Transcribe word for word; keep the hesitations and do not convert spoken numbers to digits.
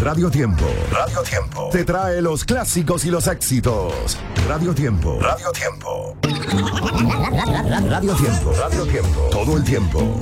Radio Tiempo. Radio Tiempo. Te trae los clásicos y los éxitos. Radio Tiempo. Radio Tiempo. Radio Tiempo. Radio Tiempo. Todo el tiempo.